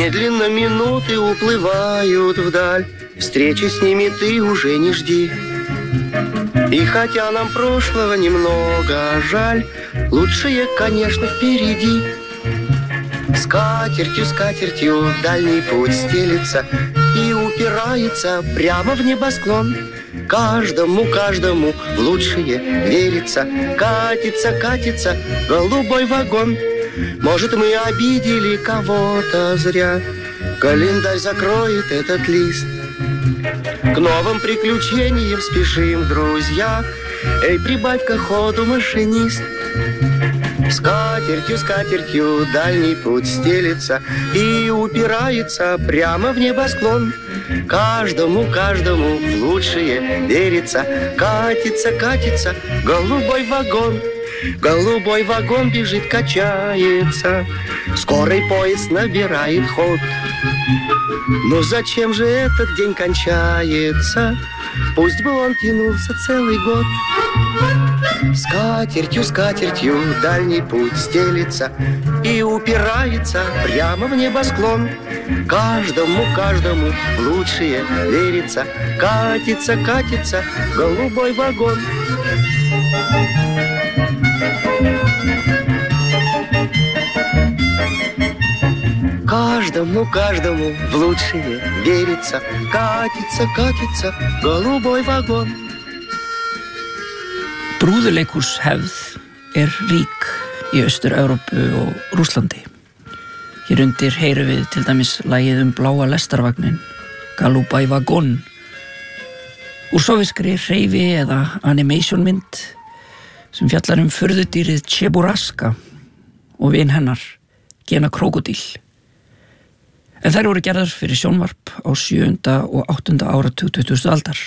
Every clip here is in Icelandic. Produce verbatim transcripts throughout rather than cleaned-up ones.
Медленно минуты уплывают вдаль, встречи с ними ты уже не жди. И хотя нам прошлого немного жаль, лучшее, конечно, впереди. Скатертью, скатертью дальний путь стелится и упирается прямо в небосклон. Каждому, каждому в лучшее верится. Катится, катится голубой вагон. Может, мы обидели кого-то зря, календарь закроет этот лист. К новым приключениям спешим, друзья. Эй, прибавь-ка ходу, машинист. Скатертью, скатертью дальний путь стелится и упирается прямо в небосклон. Каждому, каждому в лучшее верится. Катится, катится голубой вагон. Голубой вагон бежит, качается, скорый поезд набирает ход. Но зачем же этот день кончается? Пусть бы он тянулся целый год. Скатертью, скатертью дальний путь стелится и упирается прямо в небосклон. Каждому, каждому в лучшее верится. Катится, катится голубой вагон. Каждому, каждому в лучшее верится. Катится, катится голубой вагон. Brúðuleikhúshefð er rík í Austur-Evrópu og Rússlandi. Hér undir heyrum við til dæmis lagið um bláa lestarvagnin, Голубой вагон, úr sovéskri hreyfi eða animationmynd sem fjallar um furðudýrið Cheburaska og vin hennar, Gena Krókódíl. En þær voru gerðar fyrir sjónvarp á sjöunda og áttunda áratug tuttugustu aldar.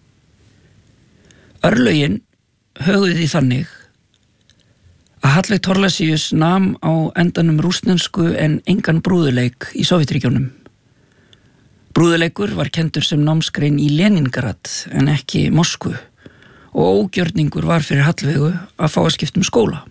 Örlögin höguðu því þannig að Hallveig Thorlacius nam á endanum rússnesku en engan brúðuleik í Sovétríkjunum. Brúðuleikur var kendur sem námsgrein í Leningrad en ekki Moskvu og ógjörningur var fyrir Hallveigu að fá að skipta um skóla.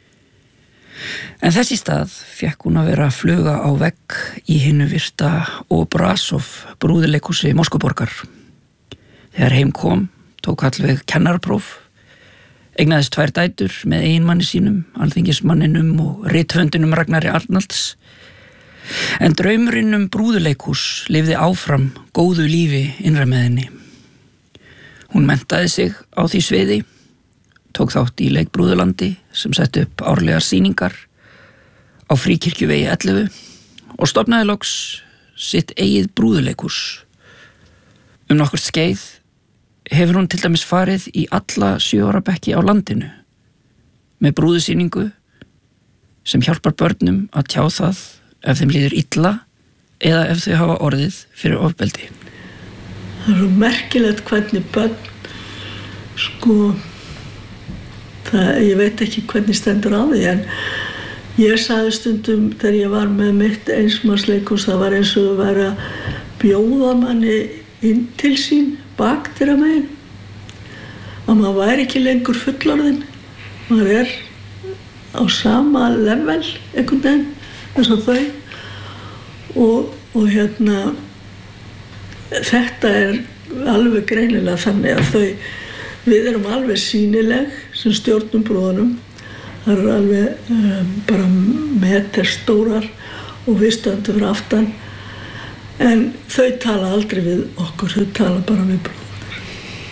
En þess í stað fekk hún að vera að fluga á vegg í hinu virta Obrasov brúðuleikhúsi Moskvuborgar. Þegar heim kom tók Hallveig kennarapróf, eignaðist tvær dætur með eiginmanni sínum, alþingismanninum og rithöndinum Ragnari Arnalds. En draumurinn um brúðuleikhús lifði áfram góðu lífi innra með henni. Hún menntaði sig á því sviði, tók þátt í leikbrúðulandi sem setti upp árlegar sýningar á Fríkirkjuvegi ellefu og stofnaði loks sitt eigið brúðuleikhús. Um nokkurt skeið hefur hún til dæmis farið í alla sjö ára bekki á landinu með brúðusýningu sem hjálpar börnum að tjá það ef þeim líður illa eða ef þau hafa orðið fyrir ofbeldi. Það er svo merkilegt hvernig börn, sko, það, ég veit ekki hvernig stendur á því, en ég sagði stundum þegar ég var með mitt einsmannsleikhús, það var eins og að vera bjóða manni inn til sín bakdyra megin, að maður væri ekki lengur fullorðinn, maður er á sama level einhvern veginn eins og þau og, og hérna þetta er alveg greinilega þannig að þau, við erum alveg sýnileg sem stjórnum brúðunum, það eru alveg um, bara meterstórar og við stöndum fyrir aftan, en þau tala aldrei við okkur, þau tala bara við brúðunar.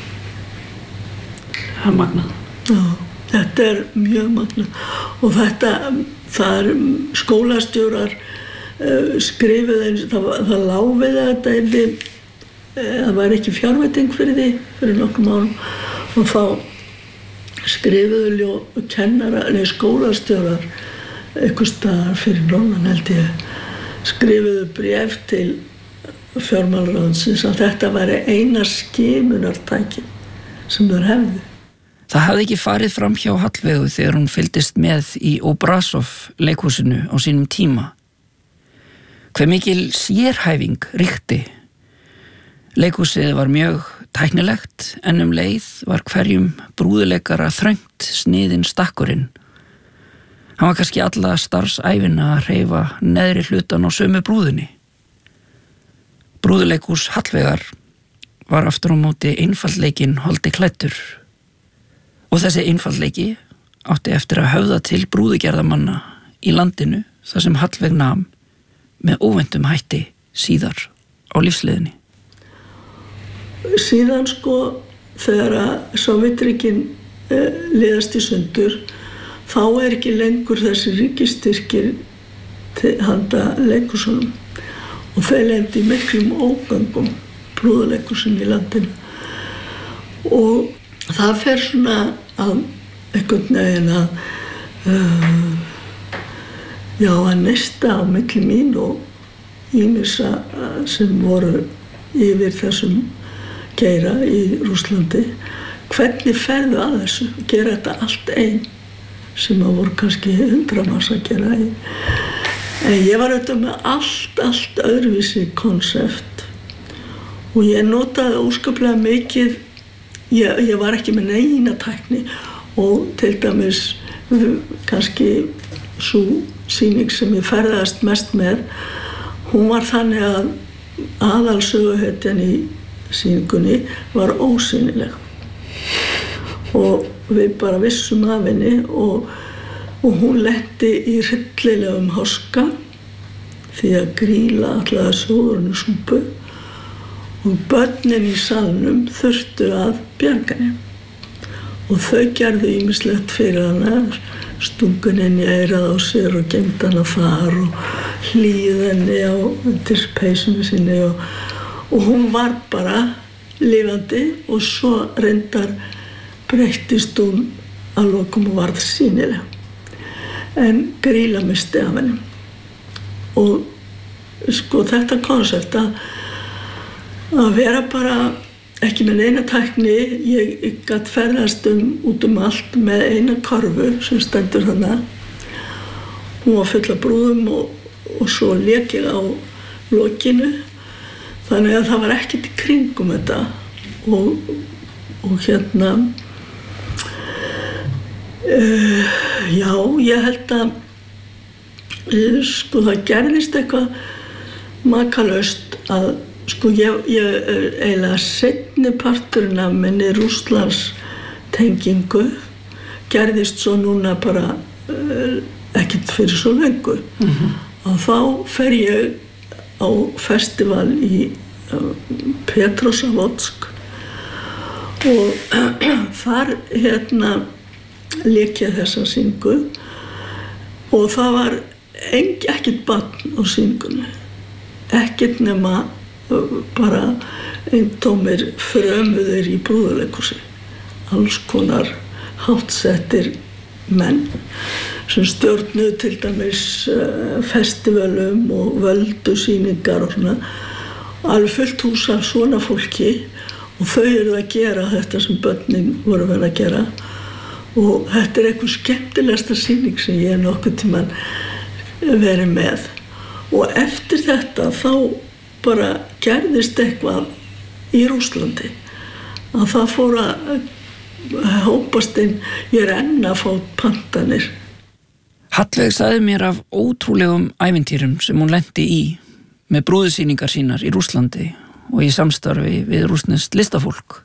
Það er magnað. Já, þetta er mjög magnað og þetta, það er skólastjórar uh, skrifuð eins, það, það lá við þetta einni, það var ekki fjárveiting fyrir því fyrir nokkrum árum og þá skrifuðu kennara, nei skólastjórar einhvers staðar fyrir norðan held ég, skrifuðu bréf til fjármálaráðsins að þetta væri eina skimunartæki sem þeir hefðu. Það hafði ekki farið fram hjá Hallveigu þegar hún fylgdist með í Obrasov leikhúsinu á sínum tíma. Hve mikil sérhæfing ríkti. Leikhúsið var mjög tæknilegt en um leið var hverjum brúðuleikara þröngt sniðinn stakkurinn. Hann var kannski alla starfsævina að hreyfa neðri hlutan á sömu brúðinni. Brúðuleikhús Hallveigar var aftur á móti einfaldleikinn holdi klæddur og þessi einfaldleiki átti eftir að höfða til brúðugerðamanna í landinu þar sem Hallveig nam með óvæntum hætti síðar á lífsleiðinni. Síðan sko þegar að Sovétríkin eh, liðast í sundur þá er ekki lengur þessi ríkisstyrkir til handa leikhúsunum og þeir lendi í miklum ógöngum brúðuleikhúsin í landinu og það fer svona að einhvern veginn að uh, já að nesta á milli mín og ýmissa sem voru yfir þessum geira í Rússlandi hvernig ferðu að þessu gera þetta allt einn sem að voru kannski hundra manns að gera einn en ég var auðvitað með allt, allt öðruvísi konsept og ég notaði óskaplega mikið ég, ég var ekki með neina tækni og til dæmis kannski sú sýning sem ég ferðast mest með hún var þannig að aðalsöguhetjan í sýningunni var ósýnileg og við bara vissum af henni og, og hún lenti í hryllilegum háska því að Grýla ætlaði að sjóða henni súpu og börnin í salnum þurftu að bjarga henni og þau gerðu ýmislegt fyrir hana stungun henni í eyrað á sér og geymd hana þar og hlýð henni á undir peysinu sinni og, og hún var bara lifandi og svo reyndar breyttist hún að lokum og varð sýnileg en Grýla missti af henni og sko þetta konsept að að vera bara ekki með neina tækni ég, ég gat ferðast um út um allt með eina korfu sem stendur þarna hún var full af brúðum og, og svo lék ég á lokinu þannig að það var ekkert í kringum þetta og, og hérna uh, já, ég held að uh, sko það gerðist eitthvað makalaust að sko ég, ég er eiginlega seinni parturinn af minni Rússlands tengingu gerðist svo núna bara uh, ekkert fyrir svo lengu mm-hmm. og þá fer ég á festival í uh, Petrosavodsk og þar hérna lék ég þessa sýningu og það var ekkert barn á sýningunni ekkert nema bara eintómir frömuðir í brúðuleikhúsi alls konar háttsettir menn sem stjórnuðu til dæmis festivalum og völdu sýningar og svona alveg fullt hús af svona fólki og þau eru að gera þetta sem börnin voru vel að gera og þetta er eitthvað skemmtilegasta sýning sem ég nokkuð tímann verið með og eftir þetta þá bara gerðist eitthvað í Rússlandi að það fór að hópast inn ég er enn að fá pantanir. Hallveig sagði mér af ótrúlegum ævintýrum sem hún lenti í með brúðsýningar sínar í Rússlandi og í samstarfi við rússneskt listafólk.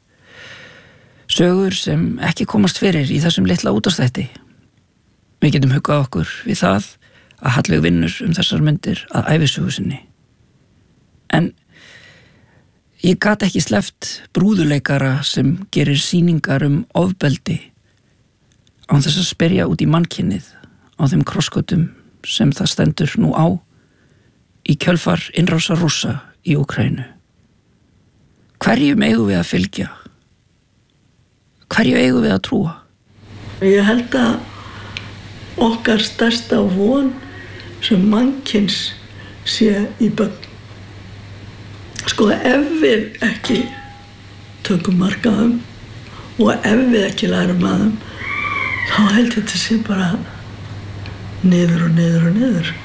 Sögur sem ekki komast fyrir í þessum litla útvarpsþætti. Við getum huggað okkur við það að Hallveig vinnur um þessar myndir að ævisögu sinni. En ég gat ekki sleppt brúðuleikara sem gerir sýningar um ofbeldi án þess að spyrja út í mannkynnið á þeim krossgötum sem það stendur nú á í kjölfar innrásar Rússa í Úkraínu. Hverjum eigum við að fylgja? Hverju eigum við að trúa? Ég held að okkar stærsta von sem mannkyns sé í börn. Sko ef við ekki tökum mark á þeim og ef við ekki lærum að þeim þá held þetta sé bara niður og niður og niður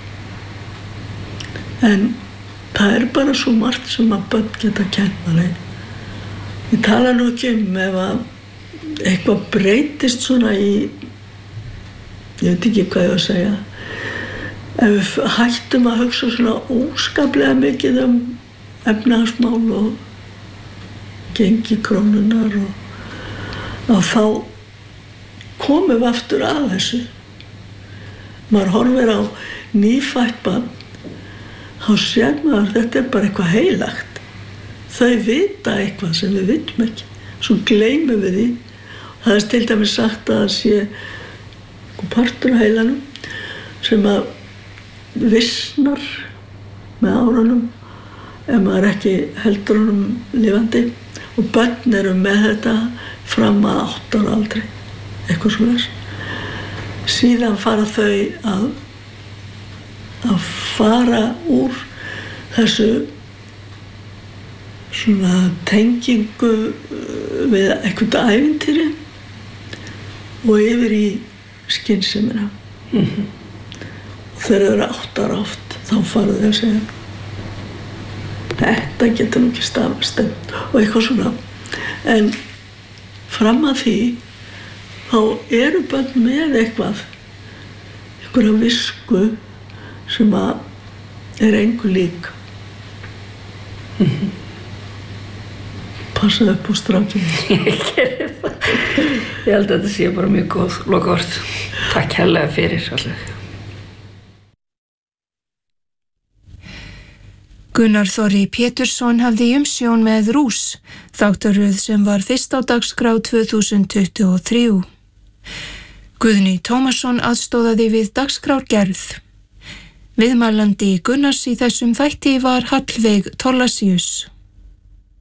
en það er bara svo margt sem að börn geta kennt manni ég tala nú ekki um ef að eitthvað breytist svona í ég veit ekki hvað ég á að segja ef við hættum að hugsa svona óskaplega mikið um efnahagsmál og gengi krónunar og að þá komum við aftur að þessu. Maður horfir á nýfætt barn, þá sér maður að þetta er bara eitthvað heilagt. Þau vita eitthvað sem við vitum ekki, svo gleymum við því. Það er til dæmis sagt að það sé partur af heilanum sem að vissnar með árunum ef maður ekki heldur honum lifandi, og börn eru með þetta fram að átta ára aldri, eitthvað svoleiðis. Síðan fara þau að að fara úr þessu svona tengingu við eitthvað ævintýri og yfir í skynsemina. Mm-hmm. Og þegar þau eru átta ára oft, þá fara þau að segja þetta getur nú ekki stafast og eitthvað svona. En fram að því þá eru börn með eitthvað, einhverja visku sem að er engu lík. Mm-hmm. Passa upp á strákinu. Ég gerir það. Ég held að þetta sé bara mjög góð lokaorð. Takk hérlega fyrir allir. Gunnar Þorri Pétursson hafði umsjón með Rús, þáttaröð sem var fyrst á dagskrá tvö þúsund tuttugu og þrjú. Guðni Tómasson aðstóðaði við dagskrárgerð. Viðmælandi Gunnars í þessum þætti var Hallveig Thorlacius.